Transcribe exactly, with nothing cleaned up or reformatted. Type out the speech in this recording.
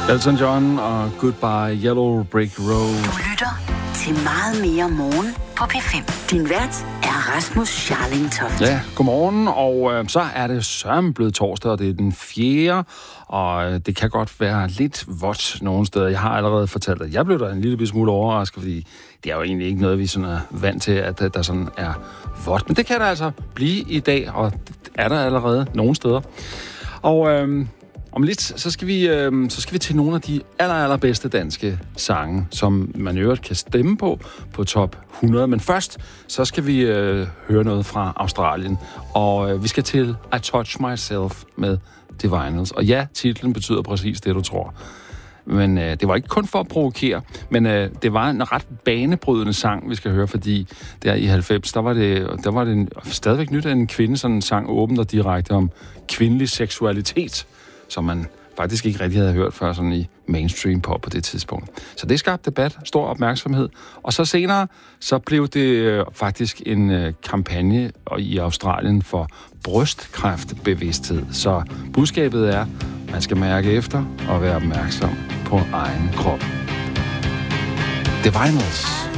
Elton John og Goodbye Yellow Brick Road. Du lytter til Meget mere morgen på P fem. Din vært er Rasmus Scharling Toft. Ja, godmorgen, og øh, så er det sørme blevet torsdag, og det er den fjerde, og øh, det kan godt være lidt vådt nogle steder. Jeg har allerede fortalt, at jeg blev der en lille smule overrasket, fordi det er jo egentlig ikke noget, vi sådan er vant til, at der sådan er vådt. Men det kan der altså blive i dag, og det er der allerede nogle steder. Og øh, om lidt, så skal, vi, øh, så skal vi til nogle af de aller, allerbedste danske sange, som man i øvrigt kan stemme på, på top hundrede. Men først, så skal vi øh, høre noget fra Australien. Og øh, vi skal til I Touch Myself med Divinyls. Og ja, titlen betyder præcis det, du tror. Men øh, det var ikke kun for at provokere, men øh, det var en ret banebrydende sang, vi skal høre, fordi der i halvfems, der var det, der var det en, stadigvæk nyt, at en kvinde sådan sang åbent og direkte om kvindelig seksualitet, som man faktisk ikke rigtig havde hørt før sådan i mainstream pop på det tidspunkt. Så det skabte debat, stor opmærksomhed. Og så senere, så blev det øh, faktisk en øh, kampagne i Australien for brystkræftbevidsthed. Så budskabet er, man skal mærke efter og være opmærksom på egen krop. Divinyls.